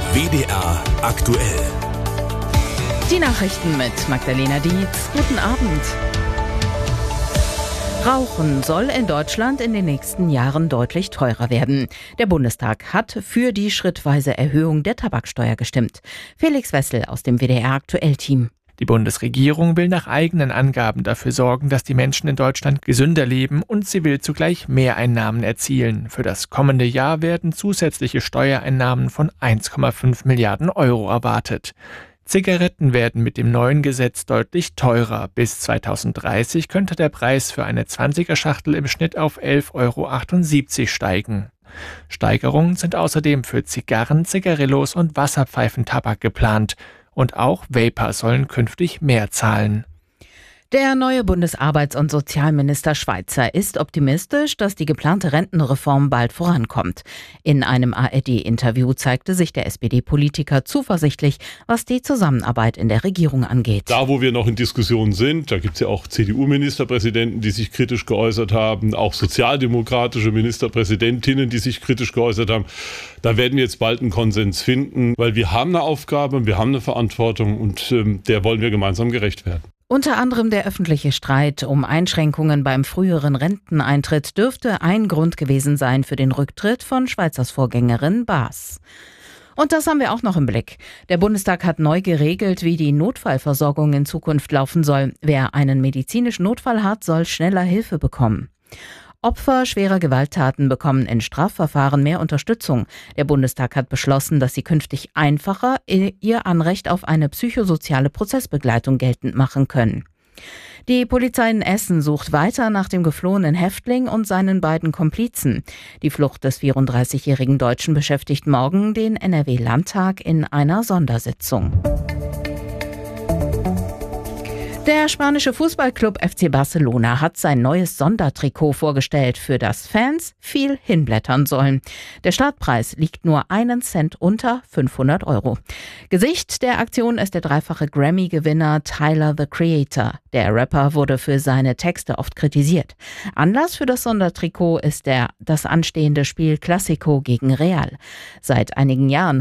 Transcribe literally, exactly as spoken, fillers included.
W D R aktuell. Die Nachrichten mit Magdalena Dietz. Guten Abend. Rauchen soll in Deutschland in den nächsten Jahren deutlich teurer werden. Der Bundestag hat für die schrittweise Erhöhung der Tabaksteuer gestimmt. Felix Wessel aus dem W D R aktuell-Team. Die Bundesregierung will nach eigenen Angaben dafür sorgen, dass die Menschen in Deutschland gesünder leben, und sie will zugleich Mehreinnahmen erzielen. Für das kommende Jahr werden zusätzliche Steuereinnahmen von eins Komma fünf Milliarden Euro erwartet. Zigaretten werden mit dem neuen Gesetz deutlich teurer. Bis zweitausenddreißig könnte der Preis für eine zwanziger-Schachtel im Schnitt auf elf Komma achtundsiebzig Euro steigen. Steigerungen sind außerdem für Zigarren, Zigarillos und Wasserpfeifentabak geplant. Und auch Vapor sollen künftig mehr zahlen. Der neue Bundesarbeits- und Sozialminister Schweizer ist optimistisch, dass die geplante Rentenreform bald vorankommt. In einem A R D-Interview zeigte sich der S P D-Politiker zuversichtlich, was die Zusammenarbeit in der Regierung angeht. Da, wo wir noch in Diskussionen sind, da gibt es ja auch C D U-Ministerpräsidenten, die sich kritisch geäußert haben, auch sozialdemokratische Ministerpräsidentinnen, die sich kritisch geäußert haben. Da werden wir jetzt bald einen Konsens finden, weil wir haben eine Aufgabe, wir haben eine Verantwortung, und ähm, der wollen wir gemeinsam gerecht werden. Unter anderem der öffentliche Streit um Einschränkungen beim früheren Renteneintritt dürfte ein Grund gewesen sein für den Rücktritt von Schweizers Vorgängerin Baas. Und das haben wir auch noch im Blick. Der Bundestag hat neu geregelt, wie die Notfallversorgung in Zukunft laufen soll. Wer einen medizinischen Notfall hat, soll schneller Hilfe bekommen. Opfer schwerer Gewalttaten bekommen in Strafverfahren mehr Unterstützung. Der Bundestag hat beschlossen, dass sie künftig einfacher ihr Anrecht auf eine psychosoziale Prozessbegleitung geltend machen können. Die Polizei in Essen sucht weiter nach dem geflohenen Häftling und seinen beiden Komplizen. Die Flucht des vierunddreißigjährigen Deutschen beschäftigt morgen den N R W-Landtag in einer Sondersitzung. Der spanische Fußballclub F C Barcelona hat sein neues Sondertrikot vorgestellt, für das Fans viel hinblättern sollen. Der Startpreis liegt nur einen Cent unter fünfhundert Euro. Gesicht der Aktion ist der dreifache Grammy-Gewinner Tyler, the Creator. Der Rapper wurde für seine Texte oft kritisiert. Anlass für das Sondertrikot ist der, das anstehende Spiel Clásico gegen Real. Seit einigen Jahren